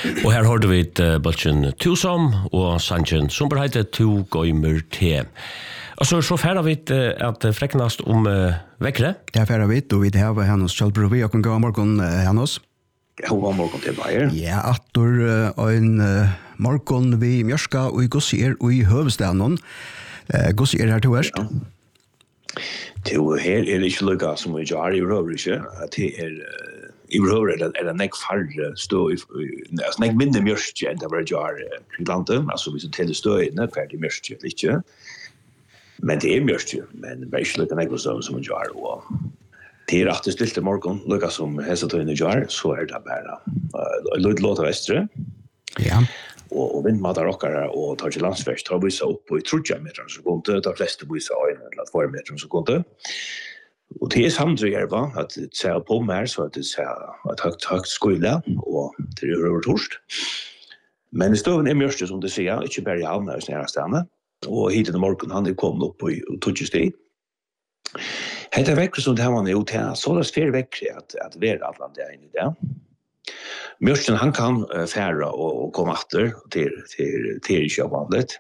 Og her hørte vi bølgen Tusom og sangen som bare heter Tu Goimer Te. Og så færre vi at freknast om vekkere. Det færre vi, og vi har hennes Kjellbro vi, og god morgen hennes. God morgen til deg. Ja, atter en morgen vi Mjørska og i Gossier og i Høvestaden. Gossier her til verst. Til her det ikke lykket som vi gjør i Røver, ikke? Det I Røver det nek færre stå, altså nek mindre mjørske enn det var gjør i landet, altså hvis det teller støyene, ferdig mjørske eller ikke. Men det mjørske, men det ikke lykket nek stå som vi gjør, og det rett og stilt i morgen, lykket som hesetøyene gjør, så det bare låt av Vestre. Ja. Og vindmater okkara og tar til landsverst, tar vi seg opp på 30 meter som kunde, de fleste vi seg øyne eller 2 meter som kunde. Og det samtidig at det ser på mer, så at det ser et høyt skole, og det over torst. Men støven mjørste, som det sier, ikke bare i havna i snære stedene, og hit i morgen han kommet opp på 20 steg. Hette vekkere som det her var jo til, så det er flere vekkere at være alle det inn i det. Mjørsten han kan fære og komme etter til ikke vanligt.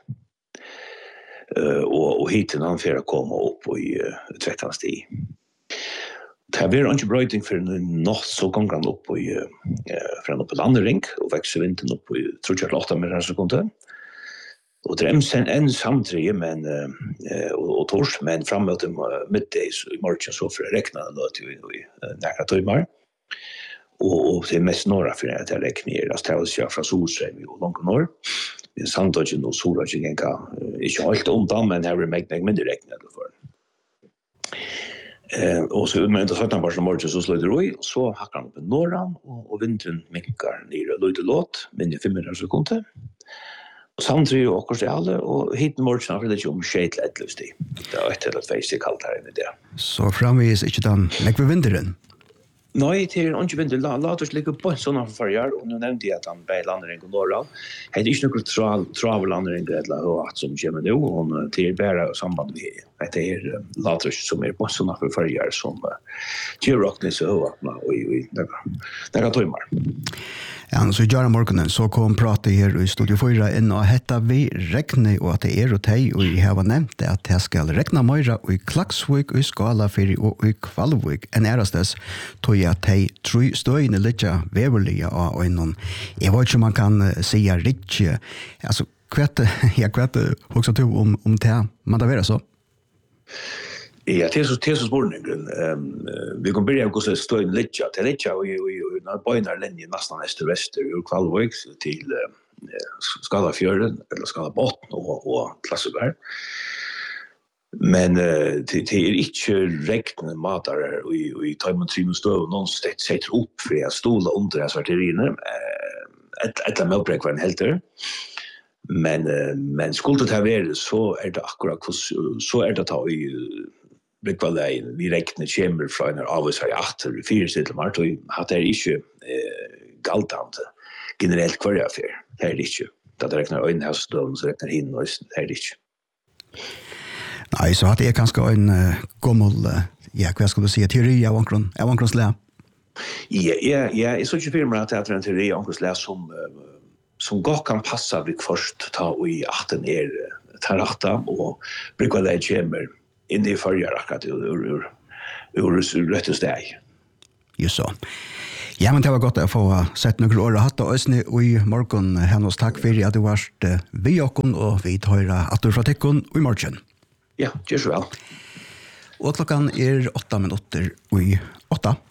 Og hiten han fære komme opp i 13 steg. Det blir ikke brøyting for nått, så ganger han opp fra opp på landering, og vekser vinden opp i 38 meter sekunder. Og det en samtidig, og tors, men fremmøte middag i morgen, så for å rekne det i nærkere tøymer. Og det mest norra for at jeg rekner, altså det var ikke fra Solstrøm og langt nord. Sandøkken og Solrøkken ikke helt undan, men her var det mindre rekner for. Og så men det 17 år som morgen så slår det roi, så hakker han opp i Norran, og vinteren minkar nere løyde låt, mindre 5 sekunder. Og samtidig åkker til alle, og hit i morgen har det ikke om skjeit til et løstig. Det var et eller annet kaldt her inne der. Så framvis ikke den legger vi vinteren? Nei, det ikke vinter. La oss ligge på en sånn forrige, og nå nevnte jeg at han bei landering og Norral. Det ikke noe travelandering eller hatt som kommer nå, og det bare samband med det latrus som på en sånn forrige, som gjør åknes og høyatene og det kan tøymer. Ja, så gjør morgenen, så kom pratet her i Studio 4 inn, og hette vi rekne, og at det og teg, og jeg har nevnt det, at jeg skal rekne møyre i Klaksvik, i Skalafyri og i Kvalvik, en ærestes, tog jeg at jeg tror støyene litt veverlige av øynene. Jeg vet ikke om man kan si riktig, altså, hva hoksa du om det, man da være så? Ja, det så spårningen. Vi kan börja gå så støyne litt, til litt, og bøyner linjen nesten øst-vester, ur Kvalvik til Skalafjøren, eller Skalabotn og Klasseberg. Men det ikke rekne matar i Taimon Trimon støv, noen setter opp for jeg stoler under svarteriene, etter medbrek var en helter. Men skulle det være, så det akkurat, så det ta i Brikvalleien, vi rekner kjemer fra en avvis her i 8-4 stedlemart, og at det ikke galtante generelt hver affær. Det det ikke. Da det rekner øynehetsdøven, så rekner hinn, og det det ikke. Nei, så hadde jeg kanskje en gammel, hva skal du si, teori av omkrons læ? Ja, jeg så ikke firmer at det en teori av omkrons læ som godt kan passe vi først ta i 18 tar 8, og Brikvalleien kjemer inn i førjar akkurat ur rett og steg. Just så. Ja, men det var godt å få sett noen år og hatt og øsne i morgen. Hennes takk for at du var vi åkken, og vi tar at du fra tekken i morgen. Ja, gjør så vel. Og klokken 8 minutter i 8.